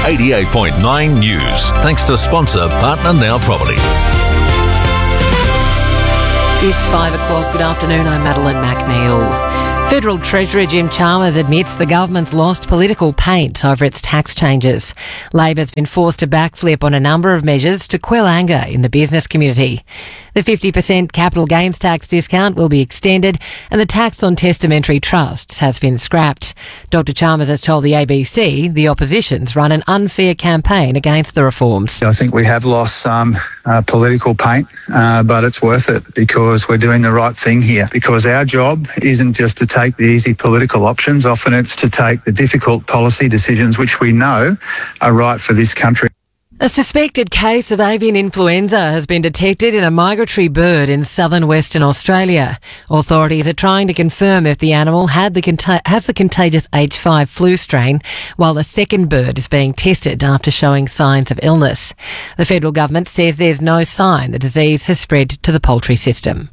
88.9 News. Thanks to sponsor Partner Now Property. It's 5 o'clock. Good afternoon. I'm Madeline McNeil. Federal Treasurer Jim Chalmers admits the government's lost political paint over its tax changes. Labor's been forced to backflip on a number of measures to quell anger in the business community. The 50% capital gains tax discount will be extended and the tax on testamentary trusts has been scrapped. Dr Chalmers has told the ABC the opposition's run an unfair campaign against the reforms. I think we have lost some political paint, but it's worth it because we're doing the right thing here. Because our job isn't just to take the easy political options. Often it's to take the difficult policy decisions which we know are right for this country. A suspected case of avian influenza has been detected in a migratory bird in southern Western Australia. Authorities are trying to confirm if the animal has the contagious H5 flu strain, while a second bird is being tested after showing signs of illness. The federal government says there's no sign the disease has spread to the poultry system.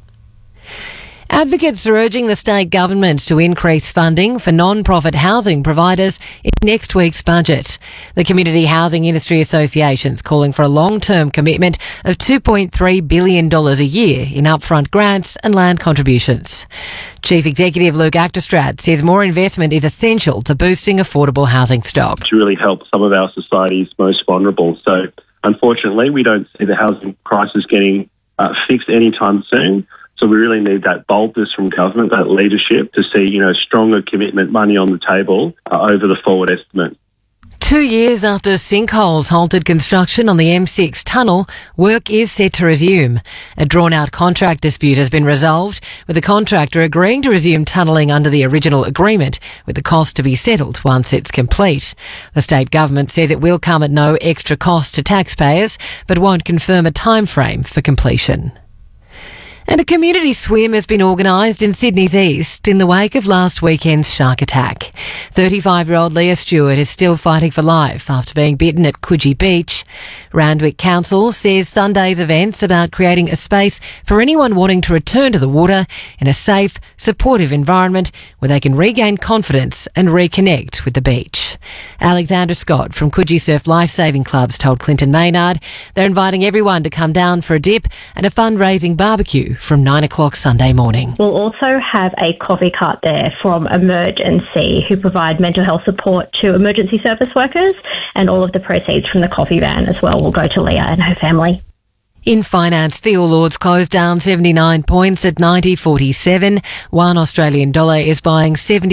Advocates are urging the state government to increase funding for non-profit housing providers in next week's budget. The Community Housing Industry Association's calling for a long-term commitment of $2.3 billion a year in upfront grants and land contributions. Chief Executive Luke Achterstradt says more investment is essential to boosting affordable housing stock. To really help some of our society's most vulnerable. So, unfortunately, we don't see the housing crisis getting fixed anytime soon. So we really need that boldness from government, that leadership to see, stronger commitment, money on the table over the forward estimate. 2 years after sinkholes halted construction on the M6 tunnel, work is set to resume. A drawn-out contract dispute has been resolved, with the contractor agreeing to resume tunnelling under the original agreement, with the cost to be settled once it's complete. The state government says it will come at no extra cost to taxpayers, but won't confirm a timeframe for completion. And a community swim has been organised in Sydney's east in the wake of last weekend's shark attack. 35-year-old Leah Stewart is still fighting for life after being bitten at Coogee Beach. Randwick Council says Sunday's event's about creating a space for anyone wanting to return to the water in a safe, supportive environment where they can regain confidence and reconnect with the beach. Alexandra Scott from Coogee Surf Lifesaving Clubs told Clinton Maynard they're inviting everyone to come down for a dip and a fundraising barbecue from 9 o'clock Sunday morning. We'll also have a coffee cart there from Emergency, who provide mental health support to emergency service workers, and all of the proceeds from the coffee van as well will go to Leah and her family. In finance, the All Ords closed down 79 points at 90.47. One Australian dollar is buying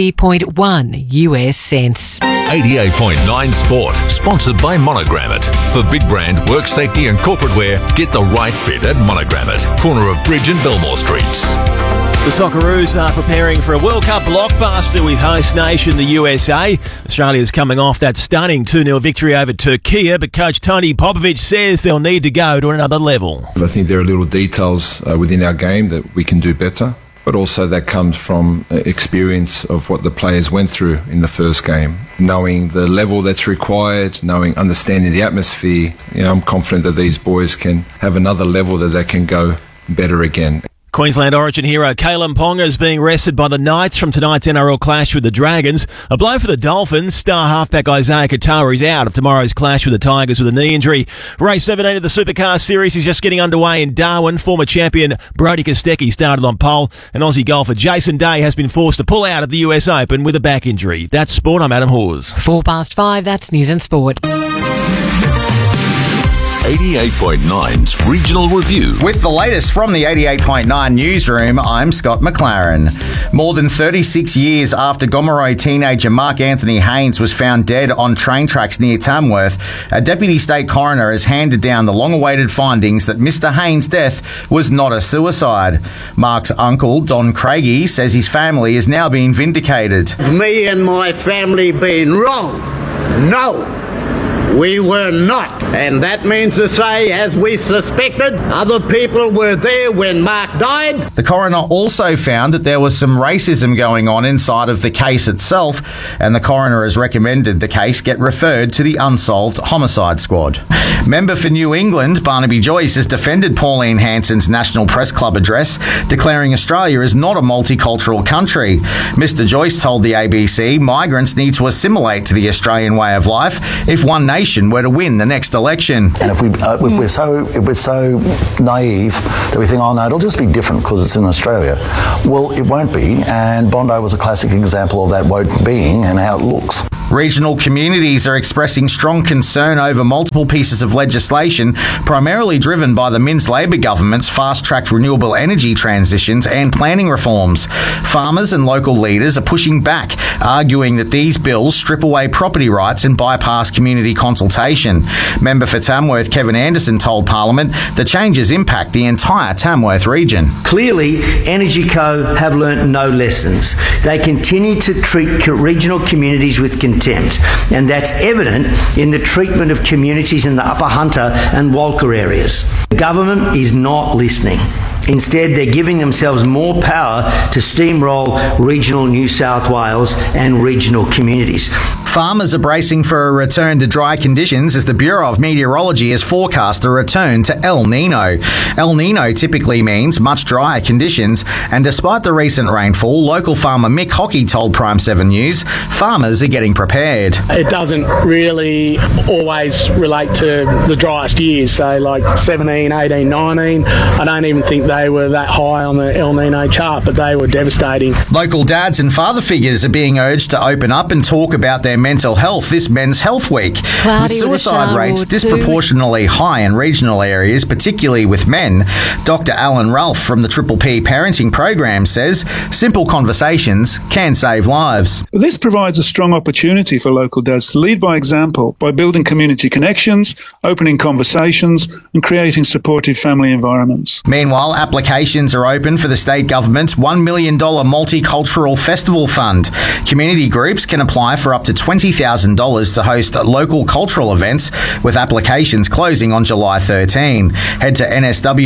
70.1 US cents. 88.9 Sport, sponsored by Monogrammet. For big brand, work safety and corporate wear, get the right fit at Monogrammet, corner of Bridge and Belmore Streets. The Socceroos are preparing for a World Cup blockbuster with host nation the USA. Australia's coming off that stunning 2-0 victory over Turkey, but coach Tony Popovic says they'll need to go to another level. I think there are little details within our game that we can do better, but also that comes from experience of what the players went through in the first game. Knowing the level that's required, understanding the atmosphere, I'm confident that these boys can have another level that they can go better again. Queensland Origin hero Kalen Ponga is being rested by the Knights from tonight's NRL clash with the Dragons. A blow for the Dolphins. Star halfback Isaiah Katoa is out of tomorrow's clash with the Tigers with a knee injury. Race 17 of the Supercar Series is just getting underway in Darwin. Former champion Brody Kostecki started on pole, and Aussie golfer Jason Day has been forced to pull out of the US Open with a back injury. That's sport. I'm Adam Hawes. 5:04, that's news and sport. 88.9's Regional Review. With the latest from the 88.9 newsroom, I'm Scott McLaren. More than 36 years after Gomeroi teenager Mark Anthony Haynes was found dead on train tracks near Tamworth, a Deputy State Coroner has handed down the long-awaited findings that Mr Haynes' death was not a suicide. Mark's uncle, Don Craigie, says his family is now being vindicated. Me and my family being wrong? No. We were not. And that means to say, as we suspected, other people were there when Mark died. The coroner also found that there was some racism going on inside of the case itself, and the coroner has recommended the case get referred to the Unsolved Homicide Squad. Member for New England, Barnaby Joyce, has defended Pauline Hanson's National Press Club address, declaring Australia is not a multicultural country. Mr Joyce told the ABC migrants need to assimilate to the Australian way of life if one nation Nation were to win the next election. And if we're so naive that we think, oh no, it'll just be different because it's in Australia, well, it won't be. And Bondi was a classic example of that won't being and how it looks. Regional communities are expressing strong concern over multiple pieces of legislation, primarily driven by the Minns Labor government's fast-tracked renewable energy transitions and planning reforms. Farmers and local leaders are pushing back, arguing that these bills strip away property rights and bypass community consultation. Member for Tamworth Kevin Anderson told Parliament the changes impact the entire Tamworth region. Clearly, Energy Co have learnt no lessons. They continue to treat regional communities with contempt, and that's evident in the treatment of communities in the Upper Hunter and Walker areas. The government is not listening. Instead, they're giving themselves more power to steamroll regional New South Wales and regional communities. Farmers are bracing for a return to dry conditions as the Bureau of Meteorology has forecast a return to El Nino. El Nino typically means much drier conditions, and despite the recent rainfall, local farmer Mick Hockey told Prime 7 News farmers are getting prepared. It doesn't really always relate to the driest years, so like 17, 18, 19. I don't even think they were that high on the El Nino chart, but they were devastating. Local dads and father figures are being urged to open up and talk about their mental health this Men's Health Week. Cloudy with suicide rates disproportionately high in regional areas, particularly with men, Dr. Alan Ralph from the Triple P Parenting Program says simple conversations can save lives. This provides a strong opportunity for local dads to lead by example by building community connections, opening conversations and creating supportive family environments. Meanwhile, applications are open for the state government's $1 million Multicultural Festival Fund. Community groups can apply for up to $20,000 to host local cultural events, with applications closing on July 13. Head to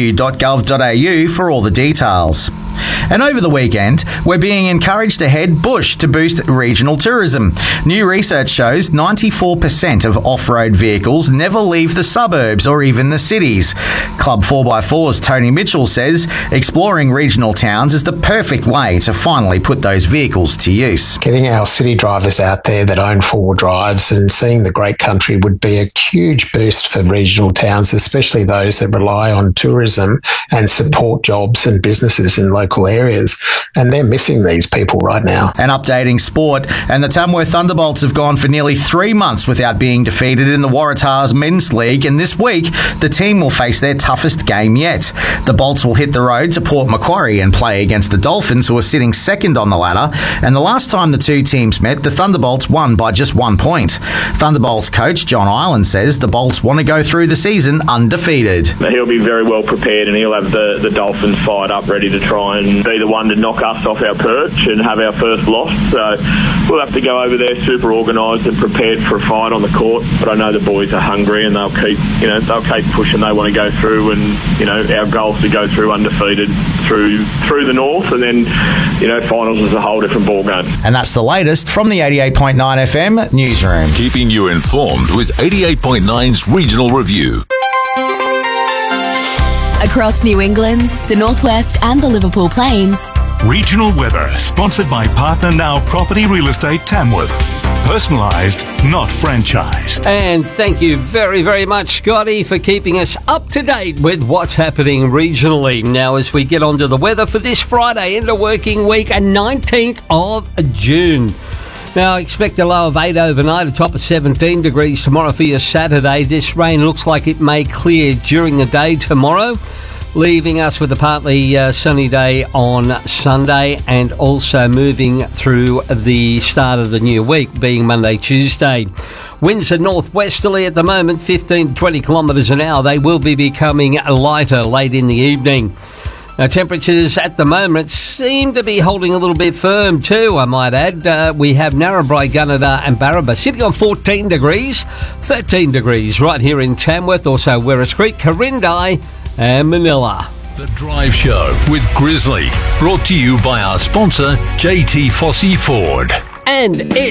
nsw.gov.au for all the details. And over the weekend, we're being encouraged to head bush to boost regional tourism. New research shows 94% of off-road vehicles never leave the suburbs or even the cities. Club 4x4's Tony Mitchell says exploring regional towns is the perfect way to finally put those vehicles to use. Getting our city drivers out there that own four drives and seeing the great country would be a huge boost for regional towns, especially those that rely on tourism and support jobs and businesses in local areas. And they're missing these people right now. And updating sport, and the Tamworth Thunderbolts have gone for nearly 3 months without being defeated in the Waratahs Men's League, and this week the team will face their toughest game yet. The Bolts will hit the road to Port Macquarie and play against the Dolphins, who are sitting second on the ladder, and the last time the two teams met, the Thunderbolts won by just 1 point. Thunderbolts coach John Ireland says the Bolts want to go through the season undefeated. He'll be very well prepared, and he'll have the Dolphins fired up, ready to try and be the one to knock us off our perch and have our first loss. So we'll have to go over there super organised and prepared for a fight on the court. But I know the boys are hungry and they'll keep pushing. They want to go through, and our goal is to go through undefeated through the north, and then finals is a whole different ball game. And that's the latest from the 88.9 FM newsroom. Keeping you informed with 88.9's Regional Review. Across New England, the Northwest and the Liverpool Plains. Regional weather, sponsored by Partner Now Property Real Estate Tamworth. Personalised, not franchised. And thank you very, very much, Scotty, for keeping us up to date with what's happening regionally. Now, as we get on to the weather for this Friday, end of working week, and 19th of June. Now, expect a low of 8 overnight, a top of 17 degrees tomorrow for your Saturday. This rain looks like it may clear during the day tomorrow, leaving us with a partly sunny day on Sunday, and also moving through the start of the new week, being Monday, Tuesday. Winds are northwesterly at the moment, 15 to 20 kilometres an hour. They will be becoming lighter late in the evening. Now, temperatures at the moment seem to be holding a little bit firm too, I might add. We have Narrabri, Gunnedah and Barraba sitting on 14 degrees, 13 degrees right here in Tamworth, also Werris Creek, Corindai and Manila. The Drive Show with Grizzly, brought to you by our sponsor, JT Fossey Ford. And